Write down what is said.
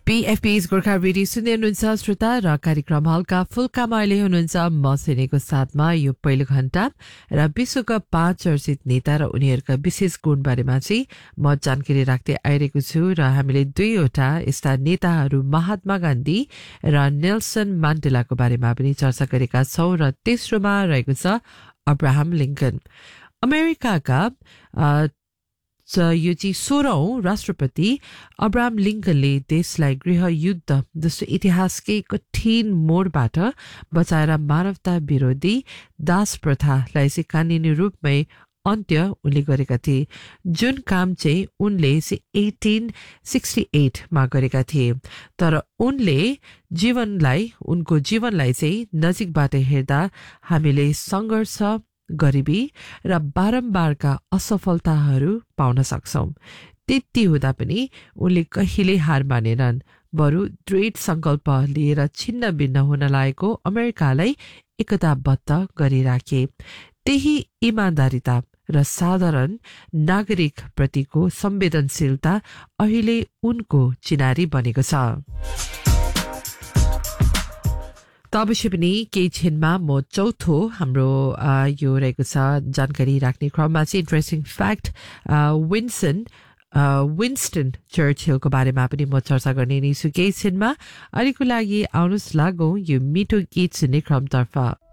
PFP's Gorkha radio सुन्दै हुनुहुन्छ श्रोता र कार्यक्रम हल्का फुल्कामा अहिले हुनुहुन्छ म सेनेको साथमा यो पहिलो घण्टा र विश्वका 5 चर्चित नेता र उनीहरूका विशेष गुण बारेमा चाहिँ म जानकारी राख्दै आइरहेको छु र हामीले दुईवटा यस्ता नेताहरू महात्मा गान्धी र नेल्सन मान्डेलाको बारेमा पनि चर्चा गरेका छौं र तेस्रोमा रहेको छ अब्राहम लिंकन अमेरिकाका यो चाहिँ 16औं राष्ट्रपति अब्राहम लिंकनले देशलाई गृहयुद्ध जस्तो इतिहासकै कठिन मोडबाट बचाएर मानवता विरोधी दास प्रथालाई चाहिँ कानुनी रूपमै अन्त्य उनले गरेका थिए जुन काम चाहिँ उनले 1868 मा गरेका थिए तर उनले उनको जीवनलाई चाहिँ नजिकबाट हेर्दा हामीले संघर्ष गरिबी र बारम्बारका असफलताहरू पाउन सक्छौं त्यति हुँदा पनि उनले कहिले हार मानेनन् बरु दृढ संकल्प लिएर छिन्न भिन्न हुन लागेको अमेरिकालाई एकताबद्ध गरिराखे त्यही इमानदारीता र साधारण नागरिक प्रतिको संवेदनशीलता अहिले उनको चिनारी बनेको छ अवश्य पनि केही क्षणमा म चौथो हाम्रो यो रहेको छ जानकारी राख्ने क्रममा चाहिँ इन्ट्रेस्टिङ फ्याक्ट विन्स्टन चर्चिलको बारेमा पनि म चर्चा गर्ने नै छु केही क्षणमा अहिलेको लागि आउनुहोस् लागौं यो मिठो गीत सुन्ने क्रमतर्फ